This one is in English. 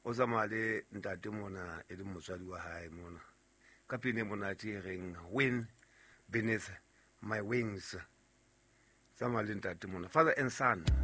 o tsamaya le ntate mona e le motswadi wa hae mona ka pine monate e reng wind beneath my wings. Tsamaya le ntate mona, father and son.